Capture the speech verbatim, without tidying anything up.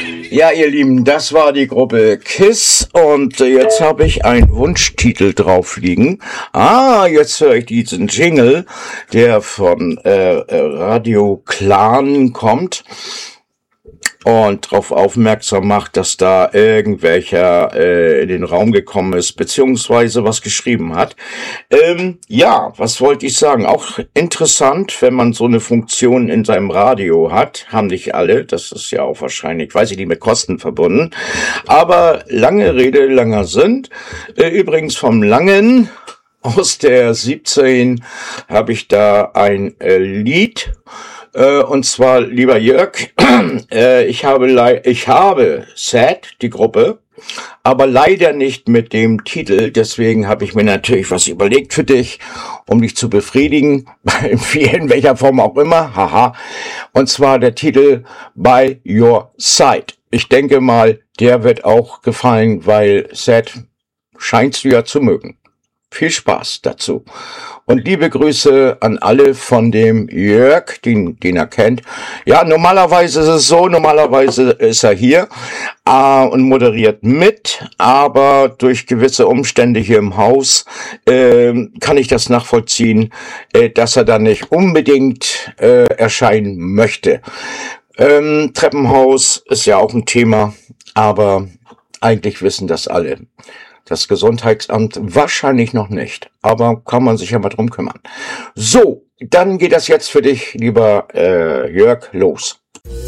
Ja, ihr Lieben, das war die Gruppe KISS und äh, jetzt habe ich einen Wunschtitel drauf liegen. Ah, jetzt höre ich diesen Jingle, der von äh, Radio Clan kommt und darauf aufmerksam macht, dass da irgendwelcher äh, in den Raum gekommen ist, beziehungsweise was geschrieben hat. Ähm, ja, was wollte ich sagen? Auch interessant, wenn man so eine Funktion in seinem Radio hat. Haben nicht alle, das ist ja auch wahrscheinlich, weiß ich nicht, mit Kosten verbunden. Aber lange Rede, langer Sinn. Äh, übrigens vom Langen aus der siebzehn habe ich da ein äh, Lied. Und zwar, lieber Jörg, äh, ich habe ich habe Sad, die Gruppe, aber leider nicht mit dem Titel. Deswegen habe ich mir natürlich was überlegt für dich, um dich zu befriedigen, in welcher Form auch immer. Haha. Und zwar der Titel By Your Side. Ich denke mal, der wird auch gefallen, weil Sad scheinst du ja zu mögen. Viel Spaß dazu. Und liebe Grüße an alle von dem Jörg, den, den er kennt. Ja, normalerweise ist es so, normalerweise ist er hier äh, und moderiert mit, aber durch gewisse Umstände hier im Haus äh, kann ich das nachvollziehen, äh, dass er da nicht unbedingt äh, erscheinen möchte. Ähm, Treppenhaus ist ja auch ein Thema, aber eigentlich wissen das alle. Das Gesundheitsamt wahrscheinlich noch nicht, aber kann man sich ja mal drum kümmern. So, dann geht das jetzt für dich, lieber äh, Jörg, los.